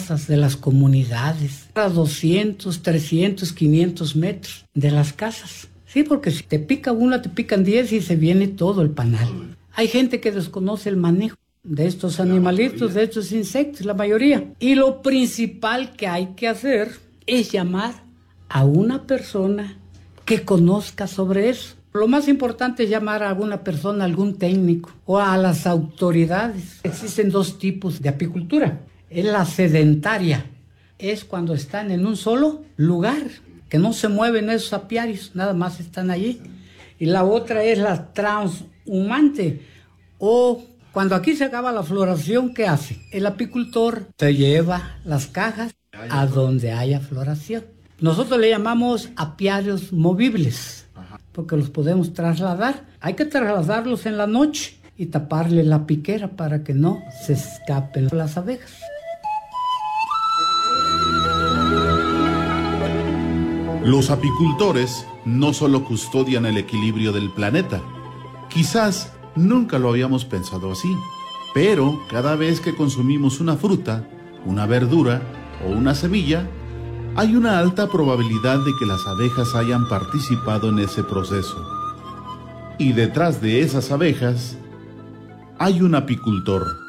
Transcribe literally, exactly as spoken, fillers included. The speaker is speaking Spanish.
casas, de las comunidades, a doscientos, trescientos, quinientos metros de las casas. Sí, porque si te pica una, te pican diez y se viene todo el panal. Hay gente que desconoce el manejo de estos animalitos, de estos insectos, la mayoría. Y lo principal que hay que hacer es llamar a una persona que conozca sobre eso. Lo más importante es llamar a alguna persona, algún técnico o a las autoridades. Existen dos tipos de apicultura. Es la sedentaria, es cuando están en un solo lugar, que no se mueven esos apiarios, nada más están allí. Y la otra es la transhumante, o cuando aquí se acaba la floración, ¿qué hace? El apicultor se lleva las cajas a donde haya floración. Nosotros le llamamos apiarios movibles, porque los podemos trasladar. Hay que trasladarlos en la noche y taparle la piquera para que no se escapen las abejas. Los apicultores no solo custodian el equilibrio del planeta, quizás nunca lo habíamos pensado así, pero cada vez que consumimos una fruta, una verdura o una semilla, hay una alta probabilidad de que las abejas hayan participado en ese proceso. Y detrás de esas abejas hay un apicultor.